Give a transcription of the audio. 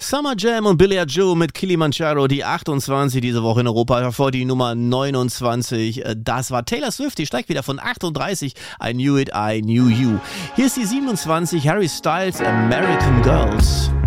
Summer Jam und Billie Joe mit Kilimanjaro, die 28 diese Woche in Europa, vor die Nummer 29. Das war Taylor Swift, die steigt wieder von 38. I Knew It, I Knew You. Hier ist die 27, Harry Styles, American Girls.